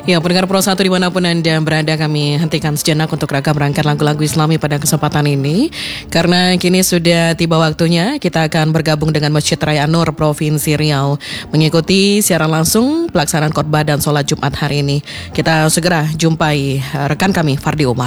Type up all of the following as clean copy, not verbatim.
Ya, pendengar Pro 1 dimanapun Anda berada, kami hentikan sejenak untuk ragam rangkaian lagu-lagu Islami pada kesempatan ini. Karena kini sudah tiba waktunya, kita akan bergabung dengan Masjid Raya An-Nur Provinsi Riau mengikuti siaran langsung pelaksanaan khotbah dan sholat Jumat hari ini. Kita segera jumpai rekan kami, Fardi Umar.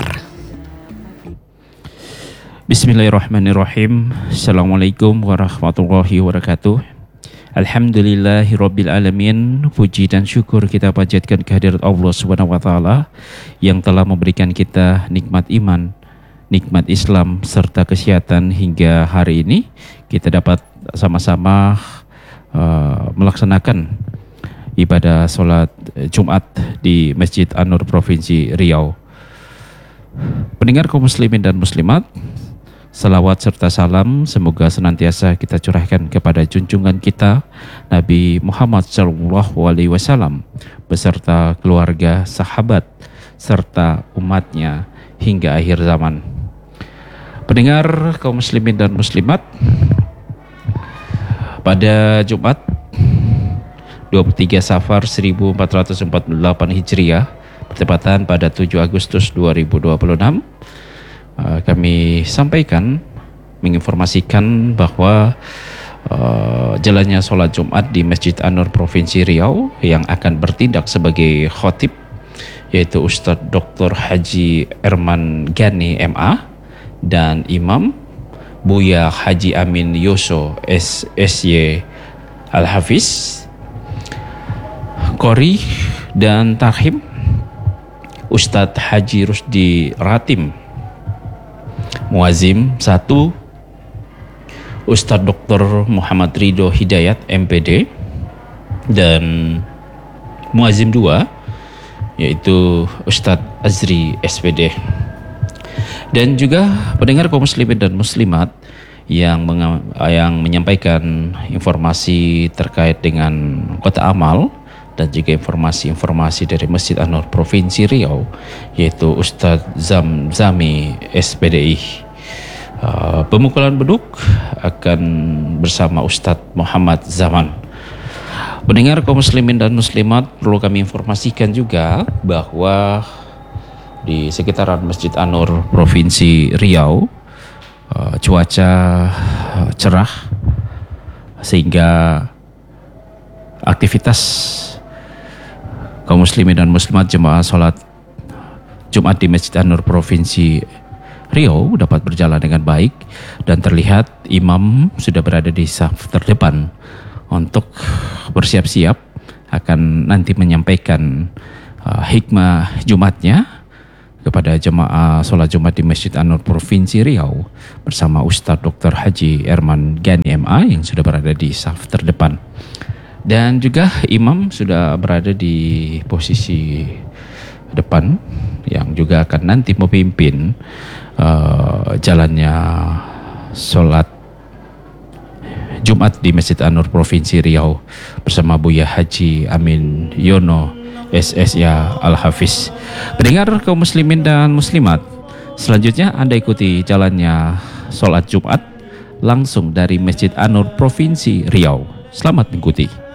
Bismillahirrahmanirrahim. Assalamualaikum warahmatullahi wabarakatuh. Alhamdulillahirabbil alamin. Puji dan syukur kita panjatkan kehadirat Allah Subhanahu wa taala yang telah memberikan kita nikmat iman, nikmat Islam serta kesehatan hingga hari ini kita dapat sama-sama melaksanakan ibadah sholat Jumat di Masjid An-Nur Provinsi Riau. Pendengar kaum muslimin dan muslimat, salawat serta salam semoga senantiasa kita curahkan kepada junjungan kita Nabi Muhammad SAW beserta keluarga, sahabat serta umatnya hingga akhir zaman. Pendengar kaum muslimin dan muslimat, pada Jumat 23 Safar 1448 Hijriah bertepatan pada 7 Agustus 2026, kami sampaikan, menginformasikan bahwa jalannya sholat Jumat di Masjid An-Nur Provinsi Riau yang akan bertindak sebagai khotib yaitu Ustadz Dr. Haji Erman Gani MA dan Imam Buya Haji Amin Yoso SSY Al-Hafiz, Qori dan Tarhim Ustadz Haji Rusdi Ratim, Muazim 1 Ustadz Dr. Muhammad Ridho Hidayat MPD dan Muazim 2 yaitu Ustadz Azri SPD. Dan juga pendengar kaum muslimin dan muslimat yang menyampaikan informasi terkait dengan kota amal dan juga informasi-informasi dari Masjid An-Nur Provinsi Riau yaitu Ustadz Zamzami SPDI. Pemukulan beduk akan bersama Ustadz Muhammad Zaman. Pendengar kaum muslimin dan muslimat, perlu kami informasikan juga bahwa di sekitaran Masjid An-Nur Provinsi Riau cuaca cerah sehingga aktivitas kaum muslimin dan muslimat jemaah sholat Jumat di Masjid An-Nur Provinsi Riau dapat berjalan dengan baik dan terlihat imam sudah berada di saf terdepan untuk bersiap-siap akan nanti menyampaikan hikmah Jumatnya kepada jemaah sholat Jumat di Masjid An-Nur Provinsi Riau bersama Ustadz Dr. Haji Erman Gani MA yang sudah berada di saf terdepan. Dan juga imam sudah berada di posisi depan yang juga akan nanti memimpin jalannya sholat Jumat di Masjid An-Nur Provinsi Riau bersama Buya Haji Amin Yono SSY Al-Hafiz. Pendengar kaum muslimin dan muslimat, selanjutnya Anda ikuti jalannya sholat Jumat langsung dari Masjid An-Nur Provinsi Riau. Selamat mengikuti.